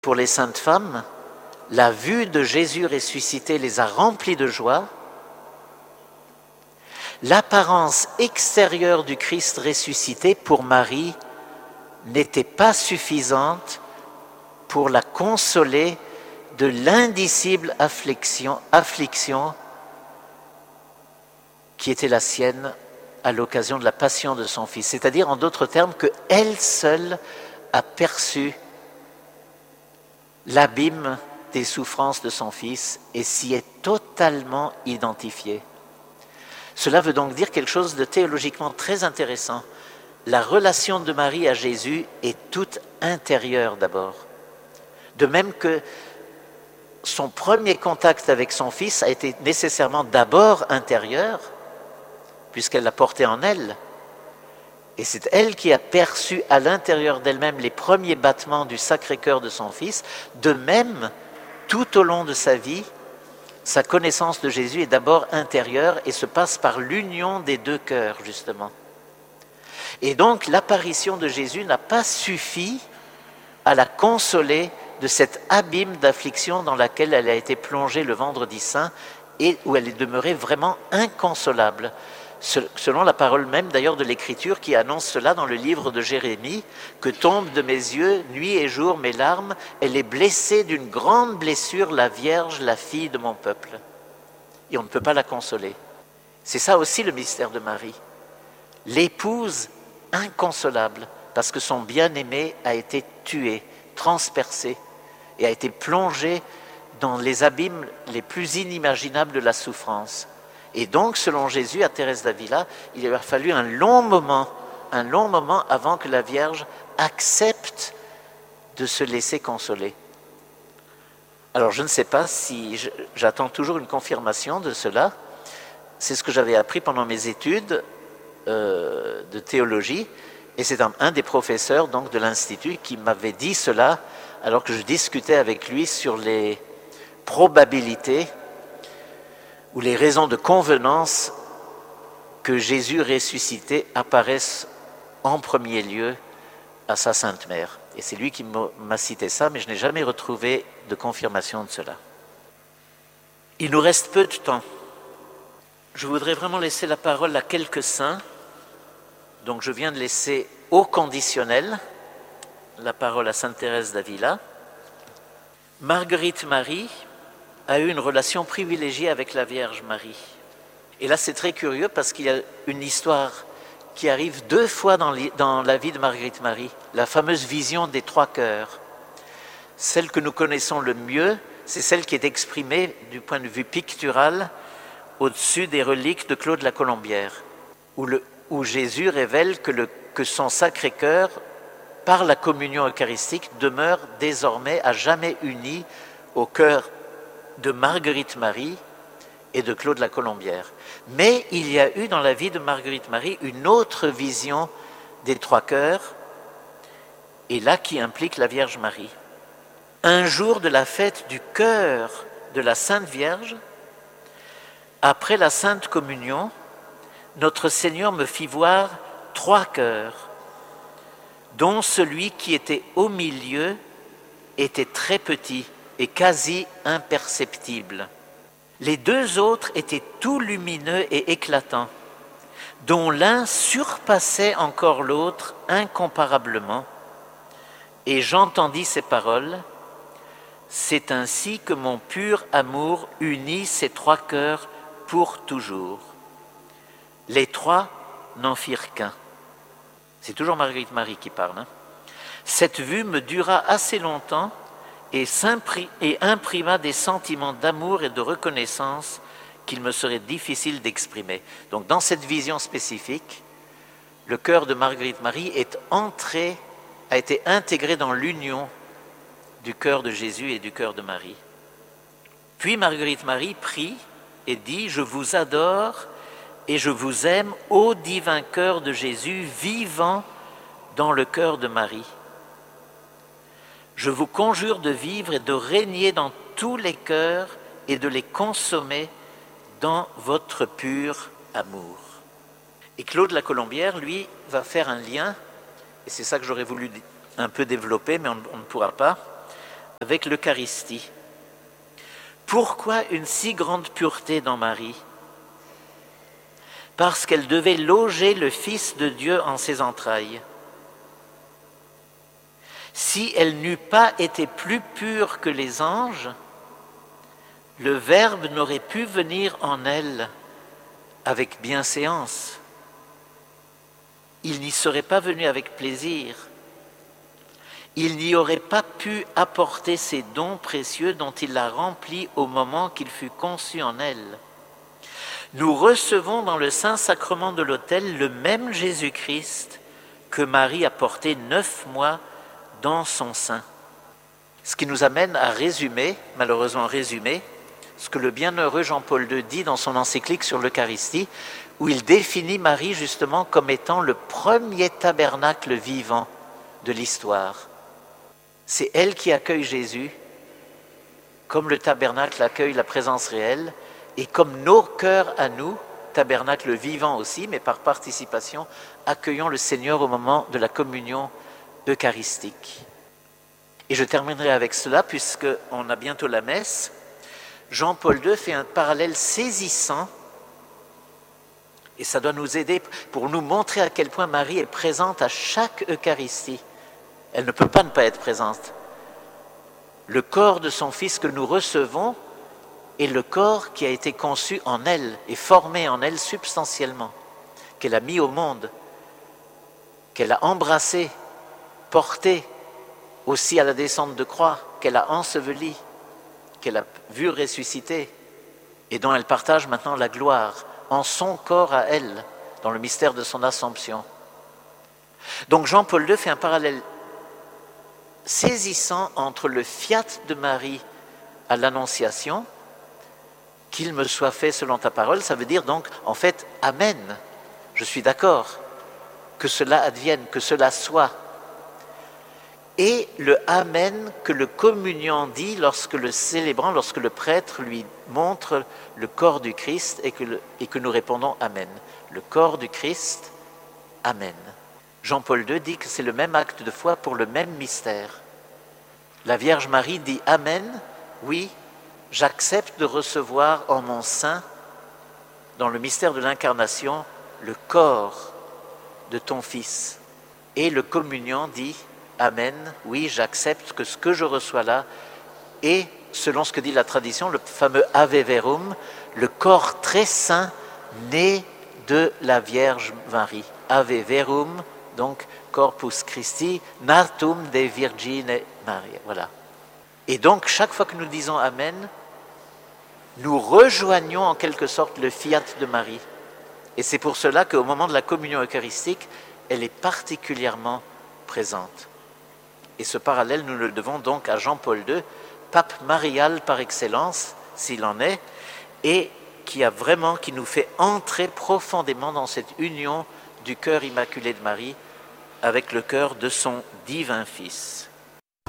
Pour les saintes femmes, la vue de Jésus ressuscité les a remplies de joie. L'apparence extérieure du Christ ressuscité pour Marie n'était pas suffisante pour la consoler de l'indicible affliction qui était la sienne à l'occasion de la passion de son Fils. C'est-à-dire, en d'autres termes, qu'elle seule a perçu l'abîme des souffrances de son Fils et s'y est totalement identifiée. Cela veut donc dire quelque chose de théologiquement très intéressant. La relation de Marie à Jésus est toute intérieure d'abord. De même que son premier contact avec son Fils a été nécessairement d'abord intérieur, puisqu'elle l'a porté en elle. Et c'est elle qui a perçu à l'intérieur d'elle-même les premiers battements du Sacré-Cœur de son Fils. De même, tout au long de sa vie, sa connaissance de Jésus est d'abord intérieure et se passe par l'union des deux cœurs, justement. Et donc, l'apparition de Jésus n'a pas suffi à la consoler de cet abîme d'affliction dans laquelle elle a été plongée le vendredi saint et où elle est demeurée vraiment inconsolable. Selon la parole même d'ailleurs de l'Écriture qui annonce cela dans le livre de Jérémie, que tombent de mes yeux nuit et jour mes larmes, elle est blessée d'une grande blessure, la Vierge, la fille de mon peuple. Et on ne peut pas la consoler. C'est ça aussi le mystère de Marie. L'épouse inconsolable, parce que son bien-aimé a été tué, transpercé, et a été plongé dans les abîmes les plus inimaginables de la souffrance. Et donc, selon Jésus, à Thérèse d'Avila, il lui a fallu un long moment avant que la Vierge accepte de se laisser consoler. Alors, je ne sais pas si j'attends toujours une confirmation de cela. C'est ce que j'avais appris pendant mes études de théologie, et c'est un des professeurs donc de l'Institut qui m'avait dit cela alors que je discutais avec lui sur les probabilités ou les raisons de convenance que Jésus ressuscité apparaisse en premier lieu à sa Sainte Mère. Et c'est lui qui m'a cité ça, mais je n'ai jamais retrouvé de confirmation de cela. Il nous reste peu de temps. Je voudrais vraiment laisser la parole à quelques saints. Donc je viens de laisser au conditionnel la parole à Sainte Thérèse d'Avila. Marguerite Marie a eu une relation privilégiée avec la Vierge Marie. Et là, c'est très curieux parce qu'il y a une histoire qui arrive 2 fois dans la vie de Marguerite Marie, la fameuse vision des 3 cœurs. Celle que nous connaissons le mieux, c'est celle qui est exprimée du point de vue pictural au-dessus des reliques de Claude la Colombière, où Jésus révèle que son Sacré-Cœur, par la communion eucharistique, demeure désormais à jamais uni au cœur de Marguerite Marie et de Claude la Colombière. Mais il y a eu dans la vie de Marguerite Marie une autre vision des 3 cœurs, et là qui implique la Vierge Marie. Un jour de la fête du cœur de la Sainte Vierge, après la Sainte Communion, notre Seigneur me fit voir 3 cœurs, dont celui qui était au milieu était très petit et quasi imperceptible. Les 2 autres étaient tout lumineux et éclatants, dont l'un surpassait encore l'autre incomparablement. Et j'entendis ces paroles: c'est ainsi que mon pur amour unit ces 3 cœurs pour toujours. Les 3 n'en firent qu'un. C'est toujours Marguerite Marie qui parle. Cette vue me dura assez longtemps et imprima des sentiments d'amour et de reconnaissance qu'il me serait difficile d'exprimer. Donc dans cette vision spécifique, le cœur de Marguerite Marie a été intégré dans l'union du cœur de Jésus et du cœur de Marie. Puis Marguerite Marie prie et dit: je vous adore et je vous aime, ô divin cœur de Jésus, vivant dans le cœur de Marie. Je vous conjure de vivre et de régner dans tous les cœurs et de les consommer dans votre pur amour. Et Claude la Colombière, lui, va faire un lien, et c'est ça que j'aurais voulu un peu développer, mais on ne pourra pas, avec l'Eucharistie. Pourquoi une si grande pureté dans Marie? Parce qu'elle devait loger le Fils de Dieu en ses entrailles. Si elle n'eût pas été plus pure que les anges, le Verbe n'aurait pu venir en elle avec bienséance. Il n'y serait pas venu avec plaisir. Il n'y aurait pas pu apporter ces dons précieux dont il l'a rempli au moment qu'il fut conçu en elle. Nous recevons dans le Saint-Sacrement de l'autel le même Jésus-Christ que Marie a porté 9 mois dans son sein. Ce qui nous amène à résumer, malheureusement résumer, ce que le bienheureux Jean-Paul II dit dans son encyclique sur l'Eucharistie, où il définit Marie justement comme étant le premier tabernacle vivant de l'histoire. C'est elle qui accueille Jésus, comme le tabernacle accueille la présence réelle, et comme nos cœurs à nous, tabernacle vivant aussi, mais par participation, accueillons le Seigneur au moment de la communion eucharistique. Et je terminerai avec cela, puisqu'on a bientôt la messe. Jean-Paul II fait un parallèle saisissant, et ça doit nous aider pour nous montrer à quel point Marie est présente à chaque Eucharistie. Elle ne peut pas ne pas être présente. Le corps de son Fils que nous recevons est le corps qui a été conçu en elle et formé en elle substantiellement, qu'elle a mis au monde, qu'elle a embrassé, porté aussi à la descente de croix, qu'elle a enseveli, qu'elle a vu ressusciter et dont elle partage maintenant la gloire en son corps à elle, dans le mystère de son Assomption. Donc Jean-Paul II fait un parallèle saisissant entre le fiat de Marie à l'Annonciation, qu'il me soit fait selon ta parole, ça veut dire donc en fait Amen, je suis d'accord, que cela advienne, que cela soit. Et le Amen que le communiant dit lorsque le célébrant, lorsque le prêtre lui montre le corps du Christ et que nous répondons Amen. Le corps du Christ, Amen. Jean-Paul II dit que c'est le même acte de foi pour le même mystère. La Vierge Marie dit Amen, oui, j'accepte de recevoir en mon sein, dans le mystère de l'incarnation, le corps de ton Fils. Et le communiant dit Amen, oui, j'accepte que ce que je reçois là est, selon ce que dit la tradition, le fameux Ave Verum, le corps très saint né de la Vierge Marie. Ave Verum, donc Corpus Christi, natum de Virgine Maria. Voilà. Et donc, chaque fois que nous disons Amen, nous rejoignons en quelque sorte le fiat de Marie. Et c'est pour cela qu'au moment de la communion eucharistique, elle est particulièrement présente. Et ce parallèle, nous le devons donc à Jean-Paul II, pape marial par excellence, s'il en est, et qui nous fait entrer profondément dans cette union du cœur immaculé de Marie avec le cœur de son divin Fils.